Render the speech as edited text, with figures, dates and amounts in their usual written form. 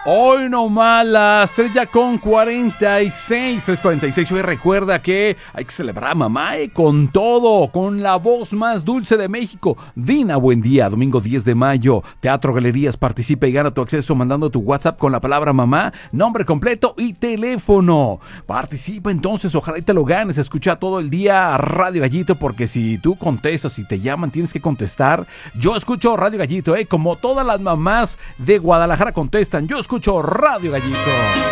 Hoy nomás las 3 ya con 46, 3:46. Hoy recuerda que hay que celebrar a mamá con todo, con la voz más dulce de México. Dina, buen día, domingo 10 de mayo. Teatro Galerías, participa y gana tu acceso mandando tu WhatsApp con la palabra mamá, nombre completo y teléfono. Participa entonces, ojalá y te lo ganes. Escucha todo el día Radio Gallito, porque si tú contestas y te llaman, tienes que contestar. Yo escucho Radio Gallito, como todas las mamás de Guadalajara contestan. Yo escucho Radio Gallito.